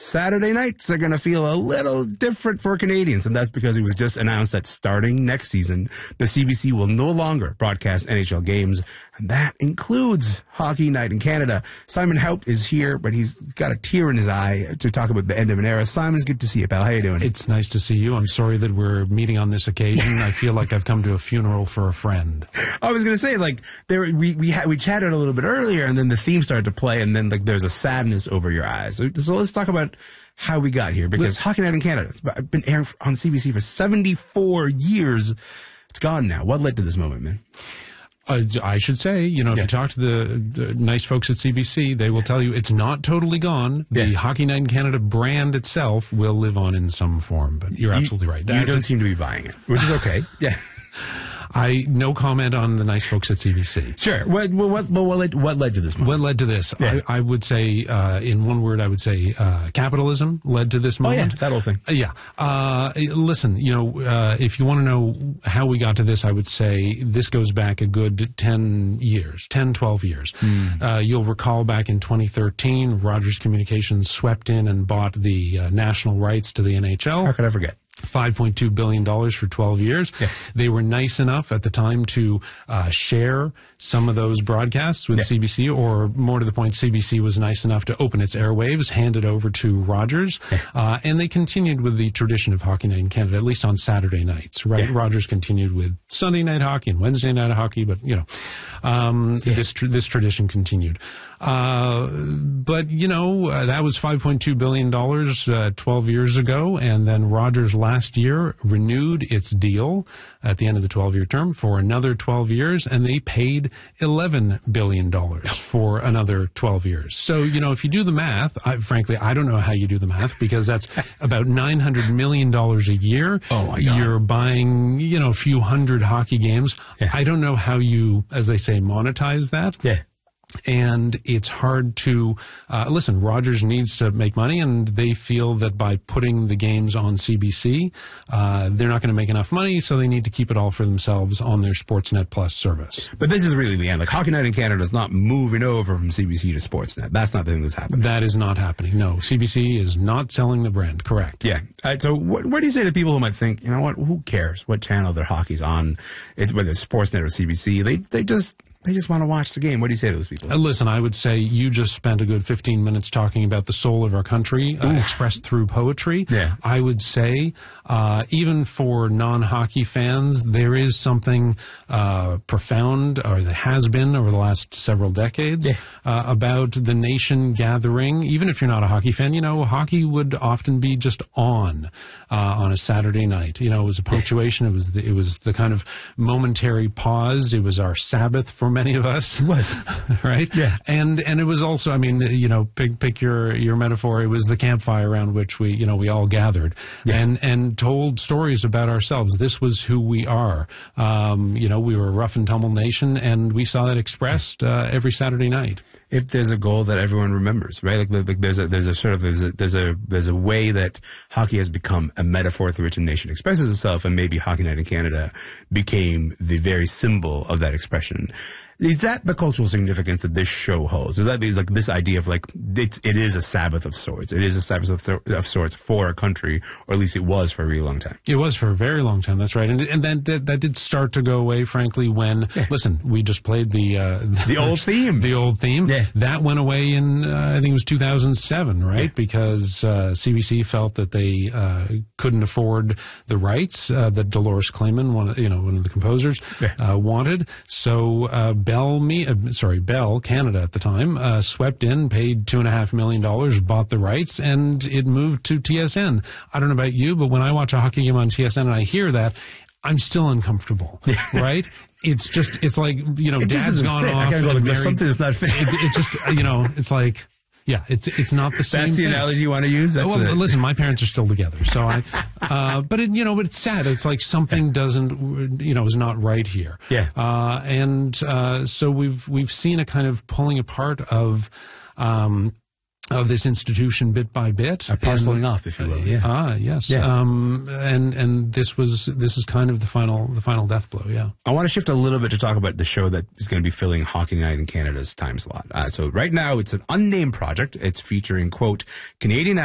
Saturday nights are going to feel a little different for Canadians, and that's because it was just announced that starting next season, the CBC will no longer broadcast NHL games, and that includes Hockey Night in Canada. Simon Haupt is here, but he's got a tear in his eye to talk about the end of an era. Simon, it's good to see you, pal. How you doing? It's nice to see you. I'm sorry that we're meeting on this occasion. I feel like I've come to a funeral for a friend. I was going to say, like, we chatted a little bit earlier, and then the theme started to play, and then, like, there's a sadness over your eyes. So let's talk about how we got here, because Hockey Night in Canada has been airing on CBC for 74 years. It's gone now. What led to this moment, man? I should say, if you talk to the nice folks at CBC, they will tell you it's not totally gone. The Hockey Night in Canada brand itself will live on in some form, but you're absolutely right. You don't seem to be buying it, which is okay. Yeah. No comment on the nice folks at CBC. Sure. What led to this moment? What led to this? Yeah. I would say, in one word, capitalism led to this moment. Oh, yeah, that whole thing. Listen, if you want to know how we got to this, I would say this goes back a good 10, 12 years. You'll recall back in 2013, Rogers Communications swept in and bought the national rights to the NHL. How could I forget? $5.2 billion for 12 years. Yeah. They were nice enough at the time to share some of those broadcasts with CBC, or more to the point, CBC was nice enough to open its airwaves, hand it over to Rogers, and they continued with the tradition of Hockey Night in Canada, at least on Saturday nights, right? Yeah. Rogers continued with Sunday night hockey and Wednesday night hockey, but, this tradition continued. But, that was $5.2 billion 12 years ago, and then Rogers last year renewed its deal at the end of the 12-year term for another 12 years, and they paid $11 billion for another 12 years. So, if you do the math, frankly, I don't know how you do the math, because that's about $900 million a year. Oh, my God. You're buying, a few hundred hockey games. Yeah. I don't know how you, as they say, monetize that. Yeah. And it's hard to, listen, Rogers needs to make money, and they feel that by putting the games on CBC, they're not going to make enough money, so they need to keep it all for themselves on their Sportsnet Plus service. But this is really the end. Like, Hockey Night in Canada is not moving over from CBC to Sportsnet. That's not the thing that's happening. That is not happening. No, CBC is not selling the brand. Correct. Yeah. So what do you say to people who might think, who cares what channel their hockey's on, whether it's Sportsnet or CBC? They just want to watch the game. What do you say to those people? Listen, I would say you just spent a good 15 minutes talking about the soul of our country, expressed through poetry. Yeah. I would say, even for non-hockey fans, there is something profound, or there has been over the last several decades, about the nation gathering. Even if you're not a hockey fan, hockey would often be just on a Saturday night. It was a punctuation. It was the kind of momentary pause. It was our Sabbath for many of us. It was. Right? Yeah. And it was also, pick your metaphor, it was the campfire around which we all gathered and told stories about ourselves. This was who we are. We were a rough and tumble nation, and we saw that expressed every Saturday night. If there's a goal that everyone remembers, right? Like there's a way that hockey has become a metaphor through which a nation expresses itself, and maybe Hockey Night in Canada became the very symbol of that expression. Is that the cultural significance that this show holds? Does that mean like this idea of like it is a Sabbath of sorts? It is a Sabbath of sorts for a country, or at least it was for a really long time. It was for a very long time. That's right, and then that did start to go away. Frankly, when listen, we just played the old theme. The old theme. Yeah. That went away in I think it was 2007, right? Yeah. Because CBC felt that they couldn't afford the rights that Dolores Claman, one of the composers, wanted. So Bell Canada at the time swept in, paid $2.5 million, bought the rights, and it moved to TSN. I don't know about you, but when I watch a hockey game on TSN and I hear that, I'm still uncomfortable, right? It's like, Dad's gone off and married. Something's not fit. It's just, it's like... Yeah, it's not the same. That's the analogy you want to use. Listen, my parents are still together, so but it's sad. It's like something doesn't, is not right here. Yeah. So we've seen a kind of pulling apart of this institution bit by bit, a parceling off, if you will. Yeah. Yes. Yeah. And this is kind of the final death blow. Yeah. I want to shift a little bit to talk about the show that is going to be filling Hockey Night in Canada's time slot. So right now it's an unnamed project. It's featuring, quote, Canadian